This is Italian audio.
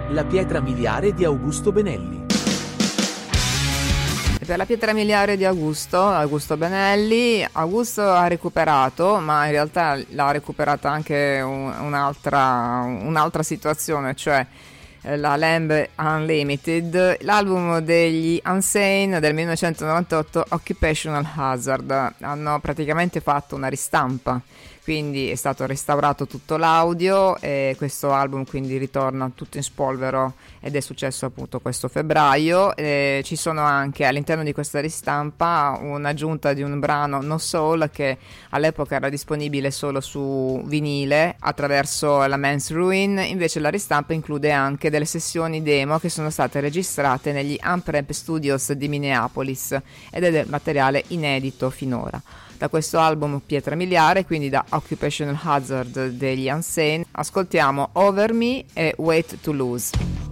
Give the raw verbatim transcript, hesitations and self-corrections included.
La pietra miliare di Augusto Benelli. Per la pietra miliare di Augusto, Augusto Benelli, Augusto ha recuperato, ma in realtà l'ha recuperata anche un, un'altra, un'altra situazione, cioè la Lamb Unlimited, l'album degli Unsane del millenovecentonovantotto, Occupational Hazard. Hanno praticamente fatto una ristampa, quindi è stato restaurato tutto l'audio e questo album quindi ritorna tutto in spolvero ed è successo appunto questo febbraio. E ci sono anche all'interno di questa ristampa un'aggiunta di un brano No Soul che all'epoca era disponibile solo su vinile attraverso la Man's Ruin, invece la ristampa include anche delle sessioni demo che sono state registrate negli Amprep Studios di Minneapolis ed è del materiale inedito finora. Da questo album Pietra Miliare, quindi da Occupational Hazard degli Unsane, ascoltiamo Over Me e Wait to Lose.